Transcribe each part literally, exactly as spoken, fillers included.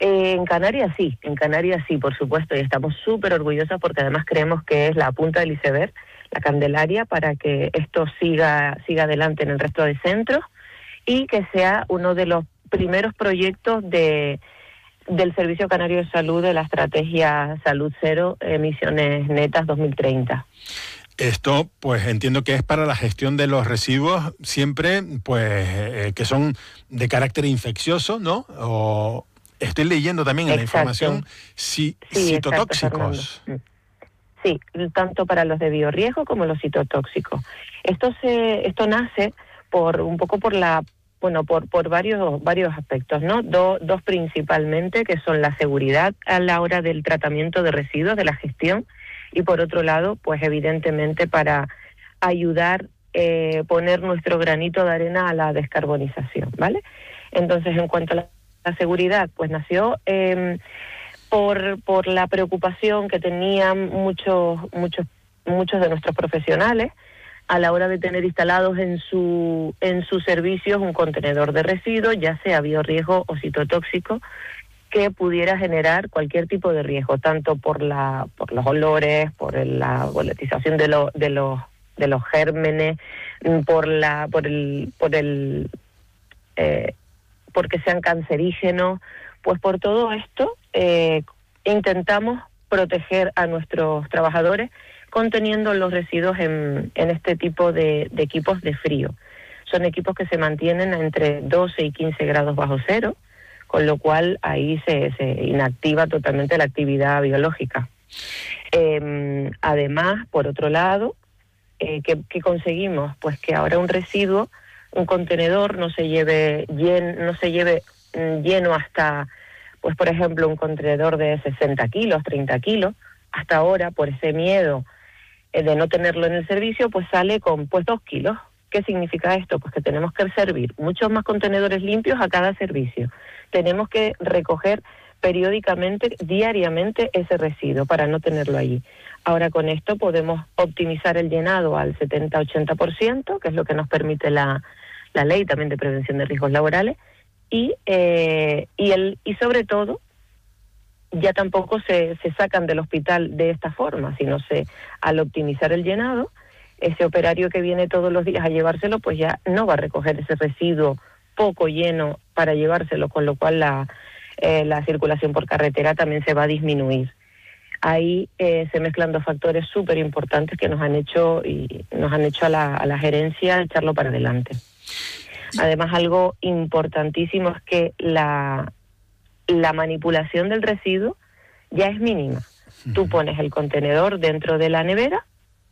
Eh, en Canarias sí, en Canarias sí, por supuesto, y estamos súper orgullosas porque además creemos que es la punta del iceberg, la Candelaria, para que esto siga, siga adelante en el resto de centros y que sea uno de los primeros proyectos de del Servicio Canario de Salud de la Estrategia Salud Cero, Emisiones Netas dos mil treinta. Esto, pues entiendo que es para la gestión de los residuos siempre, pues, eh, que son de carácter infeccioso, ¿no? O estoy leyendo también en Exacto. la información si, sí, citotóxicos. Exacto, sí, tanto para los de biorriesgo como los citotóxicos. Esto se, esto nace por un poco por la, bueno, por por varios varios aspectos, ¿no? Do, dos principalmente, que son la seguridad a la hora del tratamiento de residuos, de la gestión, y por otro lado, pues evidentemente para ayudar, eh, poner nuestro granito de arena a la descarbonización, ¿vale? Entonces, en cuanto a la, la seguridad, pues nació eh, por por la preocupación que tenían muchos muchos muchos de nuestros profesionales a la hora de tener instalados en su en sus servicios un contenedor de residuos, ya sea biorriesgo o citotóxico, que pudiera generar cualquier tipo de riesgo, tanto por la por los olores, por el, la volatización de los de los de los gérmenes, por la por el por el eh, porque sean cancerígenos, pues por todo esto eh, intentamos proteger a nuestros trabajadores conteniendo los residuos en, en este tipo de, de equipos de frío. Son equipos que se mantienen entre doce y quince grados bajo cero, con lo cual ahí se, se inactiva totalmente la actividad biológica. Eh, además, por otro lado, eh, ¿qué, qué conseguimos? Pues que ahora un residuo, un contenedor no se lleve llen, no se lleve mm, lleno hasta, pues por ejemplo, un contenedor de sesenta kilos, treinta kilos. Hasta ahora, por ese miedo eh, de no tenerlo en el servicio, pues sale con pues dos kilos. ¿Qué significa esto? Pues que tenemos que servir muchos más contenedores limpios a cada servicio. Tenemos que recoger periódicamente, diariamente, ese residuo para no tenerlo allí. Ahora con esto podemos optimizar el llenado al setenta a ochenta por ciento, que es lo que nos permite la, la ley también de prevención de riesgos laborales, y, eh, y, el, y sobre todo, ya tampoco se, se sacan del hospital de esta forma, sino se al optimizar el llenado, ese operario que viene todos los días a llevárselo, pues ya no va a recoger ese residuo poco lleno para llevárselo, con lo cual la, eh, la circulación por carretera también se va a disminuir. Ahí eh, se mezclan dos factores súper importantes que nos han hecho y nos han hecho a la, a la gerencia echarlo para adelante. Además, algo importantísimo es que la, la manipulación del residuo ya es mínima. Tú pones el contenedor dentro de la nevera,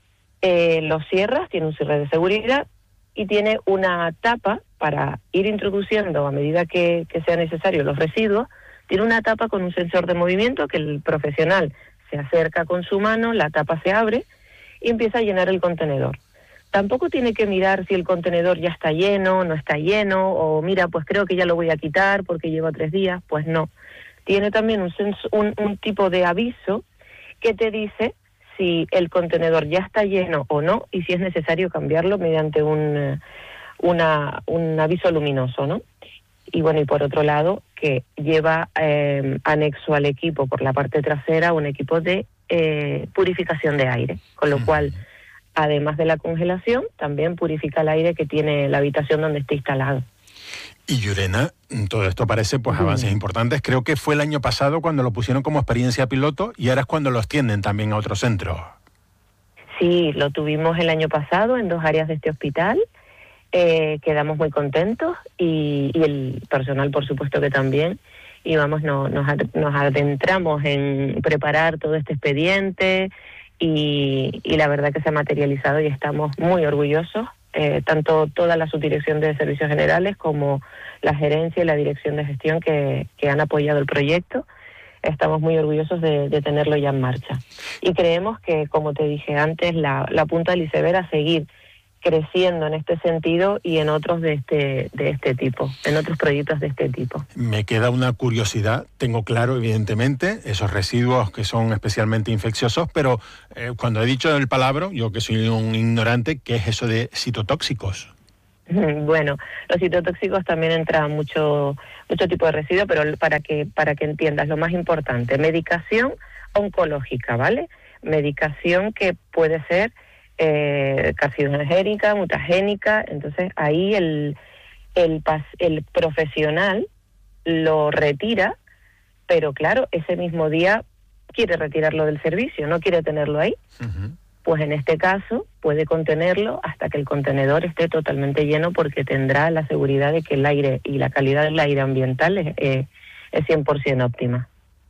eh, lo cierras, tiene un cierre de seguridad y tiene una tapa para ir introduciendo a medida que, que sea necesario los residuos. Tiene una tapa con un sensor de movimiento que el profesional se acerca con su mano, la tapa se abre y empieza a llenar el contenedor. Tampoco tiene que mirar si el contenedor ya está lleno, no está lleno, o mira, pues creo que ya lo voy a quitar porque lleva tres días. Pues no. Tiene también un, sens- un, un tipo de aviso que te dice si el contenedor ya está lleno o no y si es necesario cambiarlo mediante un, una, un aviso luminoso, ¿no? Y bueno, y por otro lado, que lleva eh, anexo al equipo por la parte trasera un equipo de eh, purificación de aire, con lo mm. cual, además de la congelación, también purifica el aire que tiene la habitación donde esté instalado. Y Llurena, todo esto parece pues avances mm. importantes. Creo que fue el año pasado cuando lo pusieron como experiencia piloto y ahora es cuando lo extienden también a otros centros. Sí, lo tuvimos el año pasado en dos áreas de este hospital. Eh, quedamos muy contentos y, y el personal por supuesto que también, y vamos, no, nos, nos adentramos en preparar todo este expediente y, y la verdad que se ha materializado y estamos muy orgullosos, eh, tanto toda la subdirección de servicios generales como la gerencia y la dirección de gestión que, que han apoyado el proyecto. Estamos muy orgullosos de, de tenerlo ya en marcha y creemos que, como te dije antes, la, la punta del iceberg a seguir creciendo en este sentido y en otros de este de este tipo, en otros proyectos de este tipo. Me queda una curiosidad, tengo claro evidentemente esos residuos que son especialmente infecciosos, pero eh, cuando he dicho el palabra, yo que soy un ignorante, ¿qué es eso de citotóxicos? Bueno, los citotóxicos también entran mucho mucho tipo de residuos, pero para que para que entiendas lo más importante, medicación oncológica, ¿vale? Medicación que puede ser eh, carcinogénica, mutagénica, entonces ahí el el el profesional lo retira, pero claro, ese mismo día quiere retirarlo del servicio, no quiere tenerlo ahí. Uh-huh. Pues en este caso puede contenerlo hasta que el contenedor esté totalmente lleno, porque tendrá la seguridad de que el aire y la calidad del aire ambiental es, eh, es cien por ciento óptima.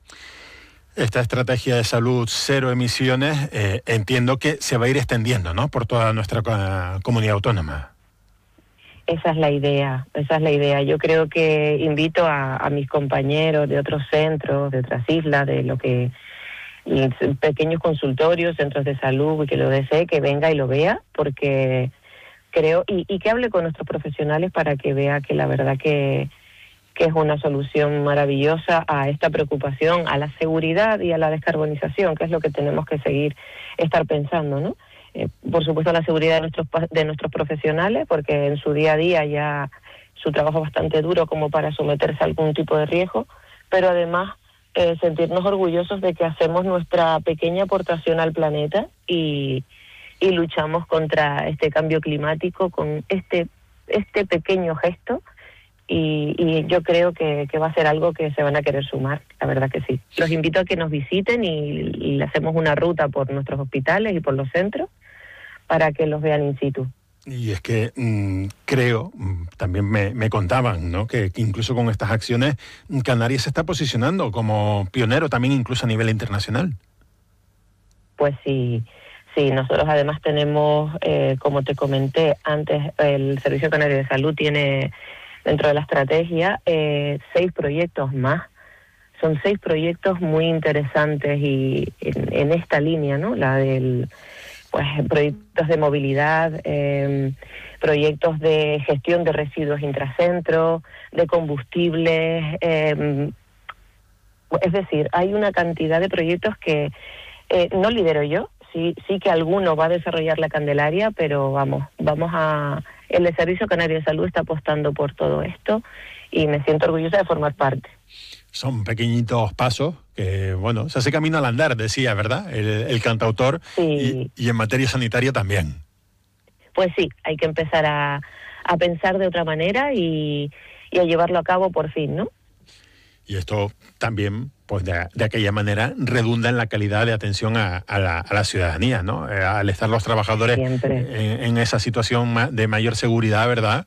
Esta estrategia de salud cero emisiones eh, entiendo que se va a ir extendiendo, ¿no?, por toda nuestra uh, comunidad autónoma. Esa es la idea, esa es la idea. Yo creo que invito a, a mis compañeros de otros centros, de otras islas, de lo que pequeños consultorios, centros de salud, que lo desee, que venga y lo vea, porque creo, y, y que hable con nuestros profesionales para que vea que la verdad que, que es una solución maravillosa a esta preocupación, a la seguridad y a la descarbonización, que es lo que tenemos que seguir estar pensando, ¿no? Eh, por supuesto, la seguridad de nuestros de nuestros profesionales, porque en su día a día ya su trabajo es bastante duro como para someterse a algún tipo de riesgo, pero además Eh, sentirnos orgullosos de que hacemos nuestra pequeña aportación al planeta y, y luchamos contra este cambio climático con este este pequeño gesto, y, y yo creo que, que va a ser algo que se van a querer sumar, la verdad que sí. Los invito a que nos visiten y, y le hacemos una ruta por nuestros hospitales y por los centros para que los vean in situ. Y es que mmm, creo, también me, me contaban, ¿no?, que, que incluso con estas acciones Canarias se está posicionando como pionero también incluso a nivel internacional. Pues sí, sí, nosotros además tenemos, eh, como te comenté antes, el Servicio Canario de Salud tiene dentro de la estrategia eh, seis proyectos más. Son seis proyectos muy interesantes y en, en esta línea, ¿no?, la del... pues proyectos de movilidad, eh, proyectos de gestión de residuos intracentro, de combustibles, eh, es decir, hay una cantidad de proyectos que eh, no lidero yo, sí, sí que alguno va a desarrollar la Candelaria, pero vamos, vamos a, el Servicio Canario de Salud está apostando por todo esto y me siento orgullosa de formar parte. Son pequeñitos pasos que, bueno, se hace camino al andar, decía, ¿verdad?, el, el cantautor, sí. y, y en materia sanitaria también. Pues sí, hay que empezar a, a pensar de otra manera y, y a llevarlo a cabo por fin, ¿no? Y esto también, pues de, de aquella manera, redunda en la calidad de atención a, a, la, a la ciudadanía, ¿no? Eh, al estar los trabajadores en, en esa situación de mayor seguridad, ¿verdad?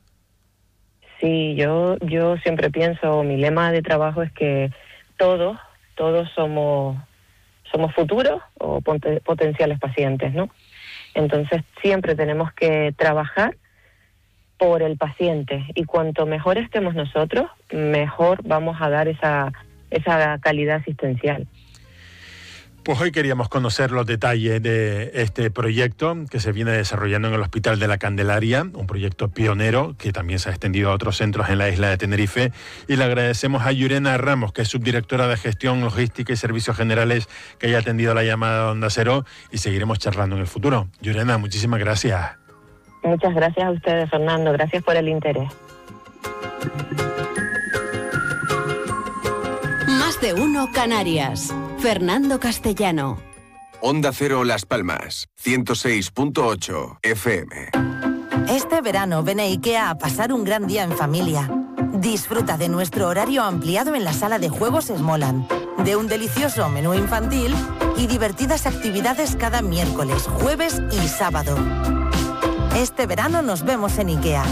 Sí, yo yo siempre pienso, mi lema de trabajo es que todos, todos somos somos futuros o pot- potenciales pacientes, ¿no? Entonces siempre tenemos que trabajar por el paciente, y cuanto mejor estemos nosotros, mejor vamos a dar esa esa calidad asistencial. Pues hoy queríamos conocer los detalles de este proyecto que se viene desarrollando en el Hospital de la Candelaria, un proyecto pionero que también se ha extendido a otros centros en la isla de Tenerife, y le agradecemos a Llurena Ramos, que es subdirectora de Gestión, Logística y Servicios Generales, que haya atendido la llamada de Onda Cero, y seguiremos charlando en el futuro. Llurena, muchísimas gracias. Muchas gracias a ustedes, Fernando, gracias por el interés. Más de uno Canarias. Fernando Castellano. Onda Cero Las Palmas, ciento seis punto ocho F M. Este verano ven a IKEA a pasar un gran día en familia. Disfruta de nuestro horario ampliado en la sala de juegos Smoland, de un delicioso menú infantil y divertidas actividades cada miércoles, jueves y sábado. Este verano nos vemos en IKEA.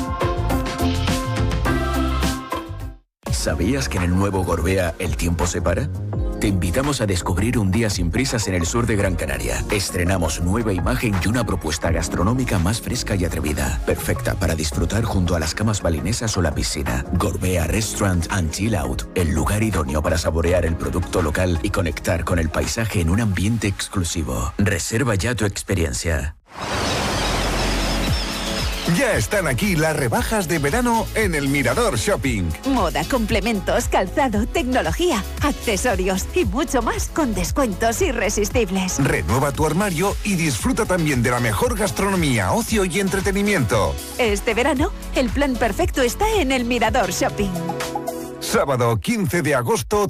¿Sabías que en el nuevo Gorbea el tiempo se para? Te invitamos a descubrir un día sin prisas en el sur de Gran Canaria. Estrenamos nueva imagen y una propuesta gastronómica más fresca y atrevida, perfecta para disfrutar junto a las camas balinesas o la piscina. Gorbea Restaurant and Chill Out, el lugar idóneo para saborear el producto local y conectar con el paisaje en un ambiente exclusivo. Reserva ya tu experiencia. Ya están aquí las rebajas de verano en el Mirador Shopping. Moda, complementos, calzado, tecnología, accesorios y mucho más con descuentos irresistibles. Renueva tu armario y disfruta también de la mejor gastronomía, ocio y entretenimiento. Este verano, el plan perfecto está en el Mirador Shopping. Sábado quince de agosto,